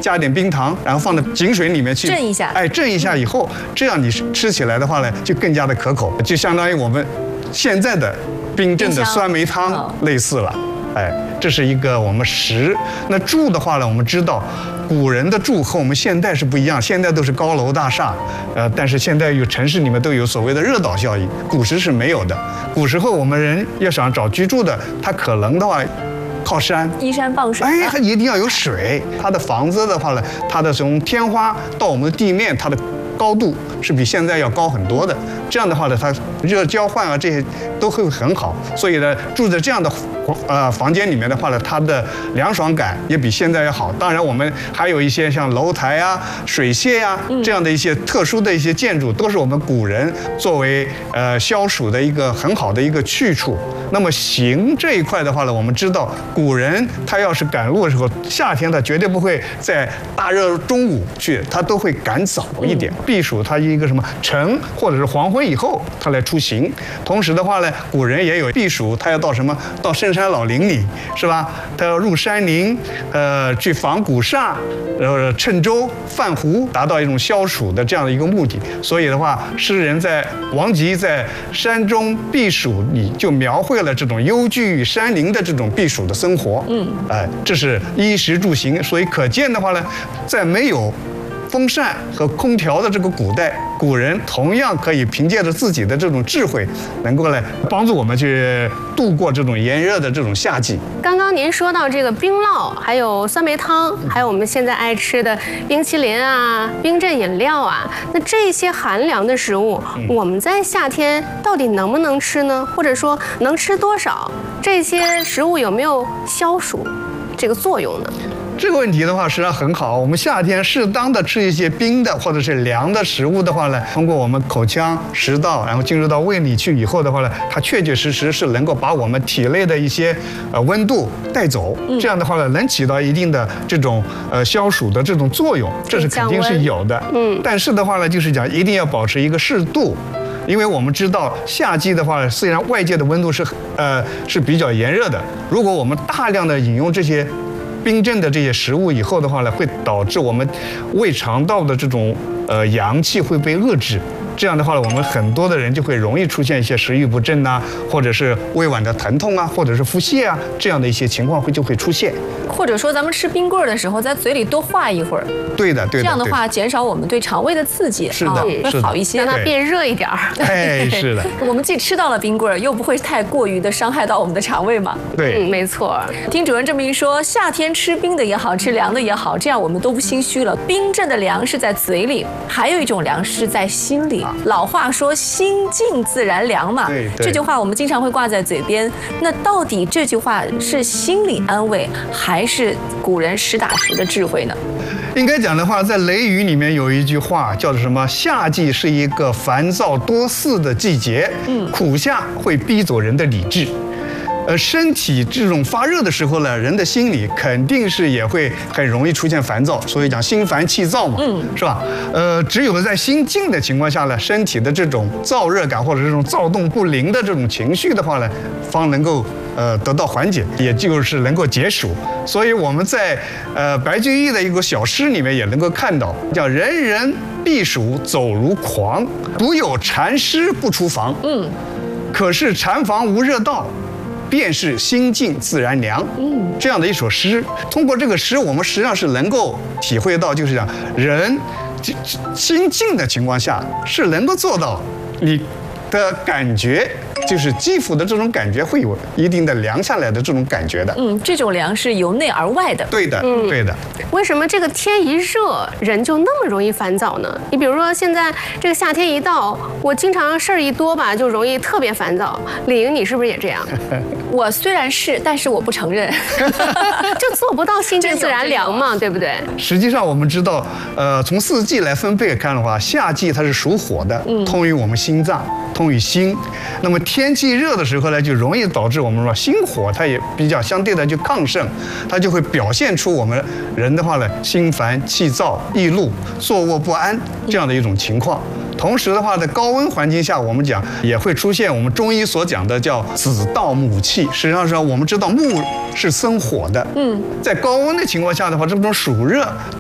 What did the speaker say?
加点冰糖，然后放到井水里面去震一下， 哎，震一下以后，这样你吃起来的话呢，就更加的可口，就相当于我们现在的冰镇的酸梅汤类似了。哎，这是一个我们食。那住的话呢，我们知道，古人的住和我们现代是不一样，现在都是高楼大厦，但是现在有城市里面都有所谓的热岛效应，古时是没有的。古时候我们人要想找居住的，他可能的话。靠山， 依山傍水。 哎，它一定要有水。它的房子的话呢，它的从天花到我们的地面，它的高度是比现在要高很多的。这样的话呢，它热交换啊这些都会很好。所以呢，住在这样的房间里面的话呢，它的凉爽感也比现在要好。当然，我们还有一些像楼台啊、水榭啊这样的一些特殊的一些建筑，都是我们古人作为消暑的一个很好的一个去处。那么行这一块的话呢，我们知道古人他要是赶路的时候，夏天他绝对不会在大热中午去，他都会赶早一点，避暑他一个什么晨或者是黄昏以后他来出行。同时的话呢，古人也有避暑，他要到什么到深山老林里，是吧？他要入山林，去访古刹，乘舟泛湖，达到一种消暑的这样的一个目的。所以的话，诗人王吉在山中避暑里就描绘了这种幽居于山林的这种避暑的生活。这是衣食住行。所以可见的话呢，在没有风扇和空调的这个古代，古人同样可以凭借着自己的这种智慧，能够来帮助我们去度过这种炎热的这种夏季。 刚刚您说到这个冰酪，还有酸梅汤，还有我们现在爱吃的冰淇淋啊、冰镇饮料啊，那这些寒凉的食物，我们在夏天到底能不能吃呢？或者说能吃多少？这些食物有没有消暑这个作用呢？ 这个问题的话，实际上很好。我们夏天适当的吃一些冰的或者是凉的食物的话呢，通过我们口腔、食道，然后进入到胃里去以后的话呢，它确确实实是能够把我们体内的一些温度带走。这样的话呢，能起到一定的这种消暑的这种作用，这是肯定是有的。但是的话呢，就是讲一定要保持一个适度。因为我们知道夏季的话，虽然外界的温度是比较炎热的，如果我们大量的饮用这些冰镇的这些食物以后的话呢，会导致我们胃肠道的这种阳气会被遏制。这样的话呢，我们很多的人就会容易出现一些食欲不振呐，或者是胃脘的疼痛啊，或者是腹泻啊，这样的一些情况就会出现。 或者说咱们吃冰棍的时候，在嘴里多化一会儿。 对的，对的。 这样的话，减少我们对肠胃的刺激， 是的， 会好一些， 让它变热一点儿。 哎，是的。 我们既吃到了冰棍，又不会太过于的伤害到我们的肠胃嘛。 对， 没错。 听主任这么一说，夏天吃冰的也好，吃凉的也好，这样我们都不心虚了。冰镇的凉是在嘴里，还有一种凉是在心里。老话说心静自然凉嘛，这句话我们经常会挂在嘴边。那到底这句话是心理安慰，还是古人实打实的智慧呢？ 应该讲的话，在《雷雨》里面有一句话叫做什么？夏季是一个烦躁多事的季节，苦夏会逼走人的理智。身体这种发热的时候呢，人的心里肯定是也会很容易出现烦躁，所以讲心烦气躁嘛，是吧？只有在心静的情况下呢，身体的这种燥热感或者这种躁动不灵的这种情绪的话呢，方能够得到缓解，也就是能够解暑。所以我们在白居易的一个小诗里面也能够看到，叫人人避暑走如狂，独有禅师不出房。可是禅房无热道，便是心静自然凉。这样的一首诗，通过这个诗，我们实际上是能够体会到，就是讲人心静的情况下，是能够做到你的感觉，就是肌肤的这种感觉会有一定的凉下来的这种感觉的。 这种凉是由内而外的。 对的，对的。 为什么这个天一热，人就那么容易烦躁呢？你比如说现在这个夏天一到，我经常事儿一多吧，就容易特别烦躁。李莹，你是不是也这样？ 我虽然是，但是我不承认， 就做不到心静自然凉嘛，对不对？ 实际上我们知道，从四季来分配看的话，夏季它是属火的，通于我们心脏，通于心。那么天气热的时候呢，就容易导致我们说心火，它也比较相对的就亢盛，它就会表现出我们人的话呢，心烦气躁、易怒、坐卧不安这样的一种情况。同时的话，在高温环境下，我们讲也会出现我们中医所讲的叫子盗母气。实际上是我们知道木是生火的，在高温的情况下的话，这种暑热